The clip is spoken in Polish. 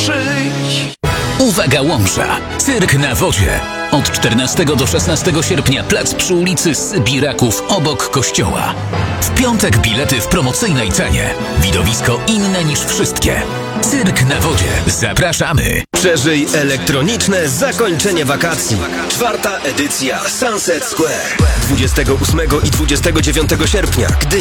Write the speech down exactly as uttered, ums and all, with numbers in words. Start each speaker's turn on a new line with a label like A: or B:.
A: przyjdź.
B: Uwaga Łomża! Cyrk na wodzie. Od czternastego do szesnastego sierpnia plac przy ulicy Sybiraków obok kościoła. W piątek bilety w promocyjnej cenie. Widowisko inne niż wszystkie. Cyrk na wodzie. Zapraszamy!
C: Przeżyj elektroniczne zakończenie wakacji. Czwarta edycja Sunset Square. dwudziestego ósmego i dwudziestego dziewiątego sierpnia. Gdynia.